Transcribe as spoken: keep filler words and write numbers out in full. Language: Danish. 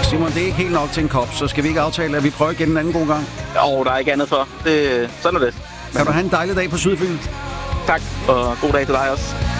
Simon, det er ikke helt nok til en kop, så skal vi ikke aftale, at vi prøver igen en anden god gang? Og der er ikke andet for. Det, sådan er det. Kan du have en dejlig dag på Sydfyn? Tak, og god dag til dig også.